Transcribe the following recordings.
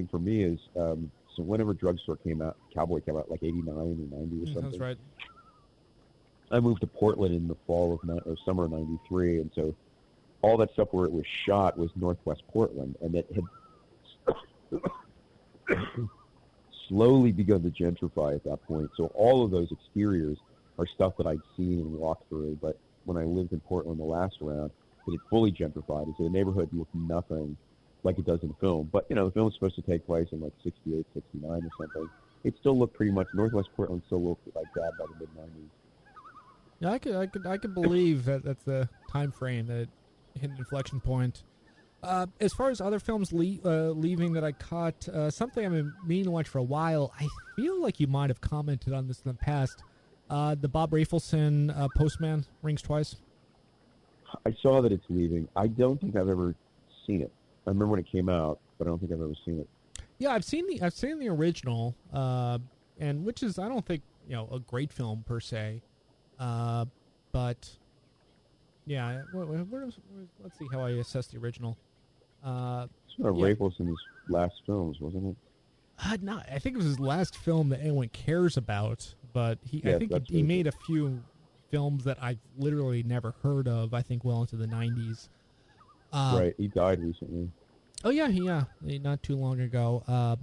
interesting for me is so whenever Drugstore came out, Cowboy came out like '89 or '90 or something. That's right. I moved to Portland in the fall of or summer of '93, and so all that stuff where it was shot was Northwest Portland, and it had slowly begun to gentrify at that point. So all of those exteriors are stuff that I'd seen and walked through. But when I lived in Portland the last round, it had fully gentrified, and so the neighborhood looked nothing like it does in the film. But the film was supposed to take place in like '68, '69 or something. It still looked pretty much Northwest Portland still looked like that by the mid '90s. Yeah, I could believe that that's the time frame that hit an inflection point. As far as other films leaving that I caught, something I've been meaning to watch for a while. I feel like you might have commented on this in the past. The Bob Rafelson Postman Rings Twice. I saw that it's leaving. I don't think I've ever seen it. I remember when it came out, but I don't think I've ever seen it. Yeah, I've seen the original, and which is I don't think a great film per se, but yeah. Let's see how I assess the original. It's one of Rafelson's last films, wasn't it? No, I think it was his last film that anyone cares about. But I think he made a few films that I've literally never heard of. I think well into the '90s. Right, he died recently. Oh yeah, not too long ago.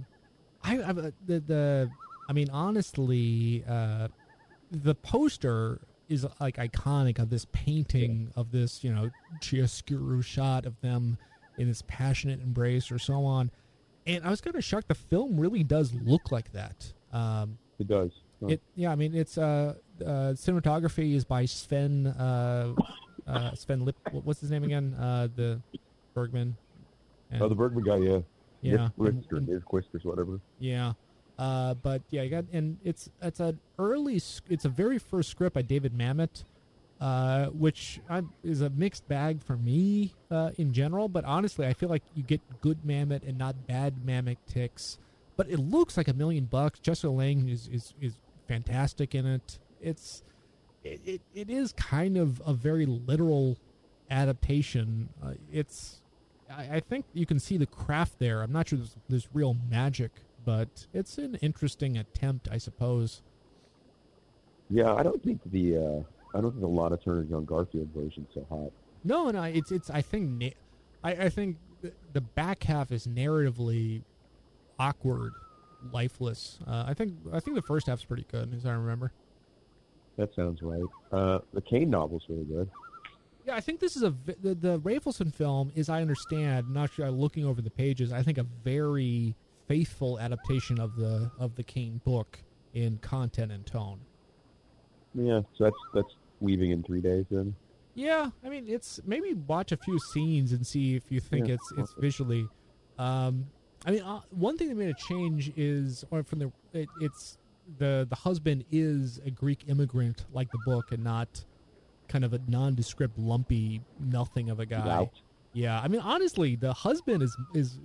Honestly, the poster is like iconic of this painting of this chiaroscuro shot of them in this passionate embrace or so on. And I was kind of shocked. The film really does look like that. It does. Huh. It's cinematography is by Sven Lip. What's his name again? The Bergman. The Bergman guy, yeah. Yeah. Nick Quisters, whatever. Yeah. But yeah, it's a very first script by David Mamet, which is a mixed bag for me in general. But honestly, I feel like you get good Mamet and not bad Mamet ticks. But it looks like $1 million. Jessica Lange is fantastic in it. It is kind of a very literal adaptation. I think you can see the craft there. I'm not sure there's real magic, but it's an interesting attempt, I suppose. Yeah, I don't think the Lana Turner John Garfield version's so hot. No, it's I think the back half is narratively awkward, lifeless. I think the first half's pretty good, as I remember. That sounds right. The Kane novel's really good. Yeah, I think this is the Rafelson film, as I understand, not sure looking over the pages, I think a very faithful adaptation of the Kane book in content and tone. Yeah, so that's weaving in 3 days then. Yeah, I mean it's maybe watch a few scenes and see if you think it's visually. One thing that made a change is, the husband is a Greek immigrant like the book and not kind of a nondescript, lumpy nothing of a guy. Lout. Yeah, I mean, honestly, the husband is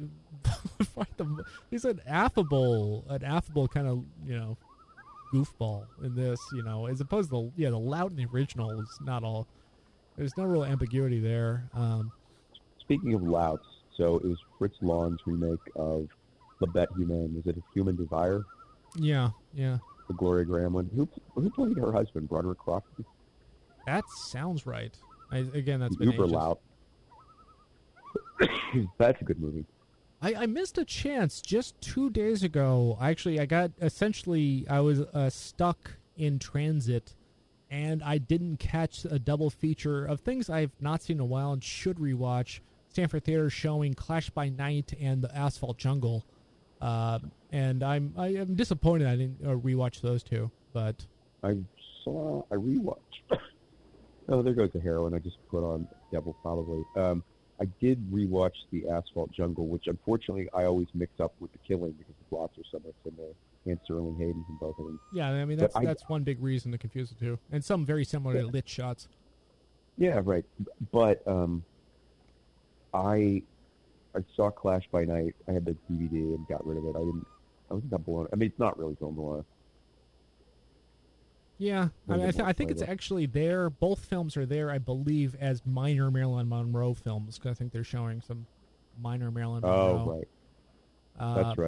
he's an affable kind of goofball in this, as opposed to the Lout in the original is not all. There's no real ambiguity there. Speaking of Louts, so it was Fritz Lang's remake of La Bête Humaine. Was it Human Desire? Yeah. The Gloria Graham one. Who played her husband, Broderick Crawford? That sounds right. That's been Uber Lout. That's a good movie. I missed a chance just 2 days ago. I was stuck in transit, and I didn't catch a double feature of things I've not seen in a while and should rewatch. Stanford Theater showing Clash by Night and The Asphalt Jungle, and I'm disappointed I didn't rewatch those two. But I rewatched. Oh, there goes the heroin I just put on. Devil probably. I did rewatch The Asphalt Jungle, which unfortunately I always mix up with The Killing because the plots are so much similar. And Sterling Hayden's in both of them. Yeah, I mean that's one big reason to confuse the two, and some very similar to lit shots. Yeah, right. But I saw Clash by Night. I had the DVD and got rid of it. I wasn't that blown. I mean, it's not really film noir. Yeah, I think it's actually there. Both films are there, I believe, as minor Marilyn Monroe films. Because I think they're showing some minor Marilyn Monroe. Oh, right. That's